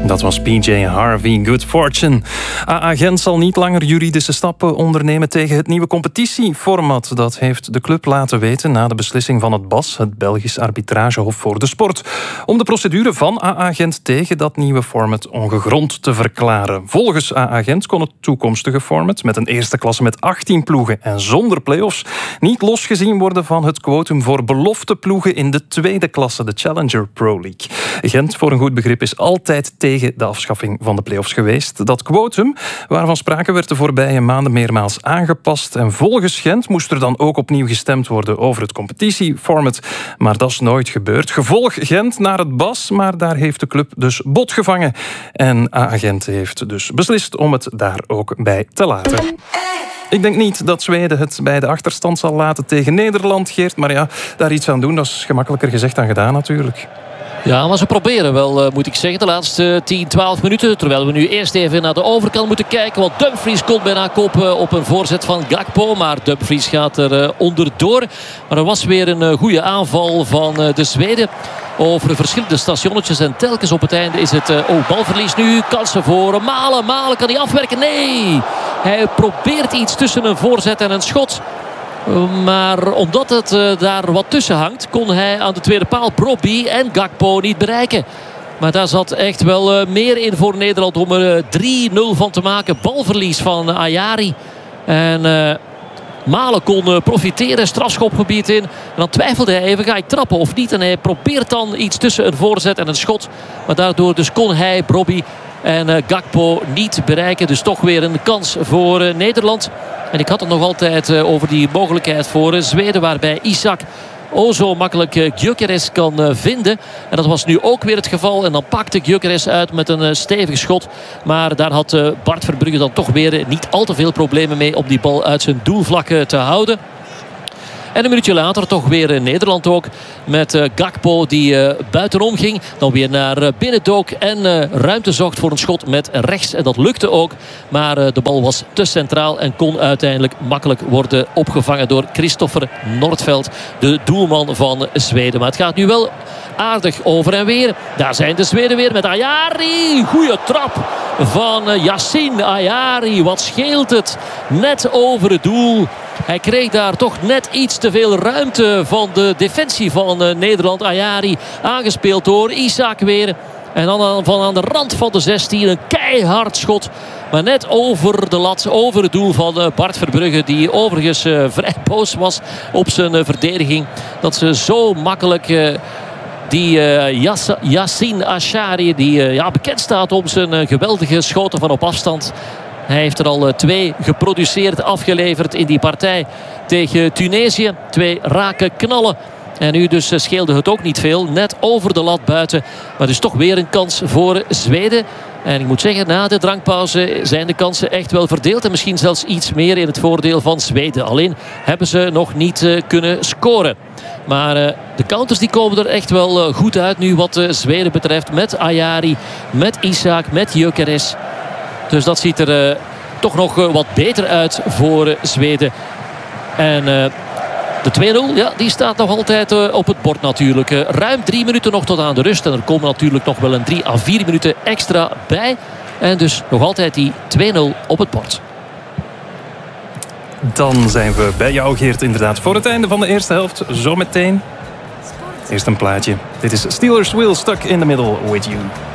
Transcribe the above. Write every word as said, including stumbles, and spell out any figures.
Dat was P J Harvey, Good Fortune. A A Gent zal niet langer juridische stappen ondernemen tegen het nieuwe competitieformat. Dat heeft de club laten weten na de beslissing van het B A S, het Belgisch Arbitragehof voor de Sport, om de procedure van A A Gent tegen dat nieuwe format ongegrond te verklaren. Volgens A A Gent kon het toekomstige format met een eerste klasse met achttien ploegen en zonder play-offs niet losgezien worden van het quotum voor belofte ploegen in de tweede klasse, de Challenger Pro League. Gent, voor een goed begrip, is altijd tegen de afschaffing van de play-offs geweest. Dat quotum, waarvan sprake werd de voorbije maanden meermaals aangepast. En volgens Gent moest er dan ook opnieuw gestemd worden over het competitieformat. Maar dat is nooit gebeurd. Gevolg Gent naar het B A S, maar daar heeft de club dus bot gevangen. En A A Gent heeft dus beslist om het daar ook bij te laten. Ik denk niet dat Zweden het bij de achterstand zal laten tegen Nederland, Geert. Maar ja, daar iets aan doen, dat is gemakkelijker gezegd dan gedaan natuurlijk. Ja, maar ze proberen wel, moet ik zeggen, de laatste tien, twaalf minuten. Terwijl we nu eerst even naar de overkant moeten kijken. Want Dumfries komt bijna koppen op een voorzet van Gakpo. Maar Dumfries gaat er onderdoor. Maar er was weer een goede aanval van de Zweden over verschillende stationnetjes. En telkens op het einde is het oh, balverlies nu. Kansen voor Malen. Malen kan hij afwerken. Nee, hij probeert iets tussen een voorzet en een schot. Maar omdat het uh, daar wat tussen hangt, kon hij aan de tweede paal Brobbey en Gakpo niet bereiken. Maar daar zat echt wel uh, meer in voor Nederland om er uh, drie nul van te maken. Balverlies van Ayari. En uh, Malen kon uh, profiteren, strafschopgebied in. En dan twijfelde hij even, ga ik trappen of niet? En hij probeert dan iets tussen een voorzet en een schot. Maar daardoor dus kon hij Brobbey en uh, Gakpo niet bereiken. Dus toch weer een kans voor uh, Nederland. En ik had het nog altijd uh, over die mogelijkheid voor uh, Zweden. Waarbij Isak o zo makkelijk uh, Gyökeres kan uh, vinden. En dat was nu ook weer het geval. En dan pakte Gyökeres uit met een uh, stevig schot. Maar daar had uh, Bart Verbrugge dan toch weer uh, niet al te veel problemen mee om die bal uit zijn doelvlak uh, te houden. En een minuutje later toch weer Nederland ook. Met uh, Gakpo die uh, buitenom ging. Dan weer naar uh, binnen dook. En uh, ruimte zocht voor een schot met rechts. En dat lukte ook. Maar uh, de bal was te centraal. En kon uiteindelijk makkelijk worden opgevangen door Christopher Nordveld. De doelman van Zweden. Maar het gaat nu wel aardig over en weer. Daar zijn de Zweden weer met Ayari. Goeie trap van uh, Yassine Ayari. Wat scheelt het? Net over het doel. Hij kreeg daar toch net iets te veel ruimte van de defensie van uh, Nederland. Ayari aangespeeld door Isak weer. En dan van aan de rand van de zestien een keihard schot. Maar net over de lat, over het doel van uh, Bart Verbrugge. Die overigens uh, vrij boos was op zijn uh, verdediging. Dat ze zo makkelijk... Uh, Die uh, Yass Yassine Achari, die uh, ja, bekend staat om zijn uh, geweldige schoten van op afstand. Hij heeft er al uh, twee geproduceerd, afgeleverd in die partij tegen Tunesië. Twee rake knallen. En nu dus uh, scheelde het ook niet veel. Net over de lat buiten. Maar dus toch weer een kans voor Zweden. En ik moet zeggen, na de drankpauze zijn de kansen echt wel verdeeld. En misschien zelfs iets meer in het voordeel van Zweden. Alleen hebben ze nog niet uh, kunnen scoren. Maar uh, de counters die komen er echt wel uh, goed uit nu wat uh, Zweden betreft. Met Ayari, met Isak, met Gyökeres. Dus dat ziet er uh, toch nog uh, wat beter uit voor uh, Zweden. En uh, de twee nul, ja, die staat nog altijd uh, op het bord natuurlijk. Uh, ruim drie minuten nog tot aan de rust. En er komen natuurlijk nog wel een drie à vier minuten extra bij. En dus nog altijd die twee nul op het bord. Dan zijn we bij jou, Geert, inderdaad. Voor het einde van de eerste helft, zometeen. Eerst een plaatje. Dit is Steelers Wheel, Stuck in the Middle with You.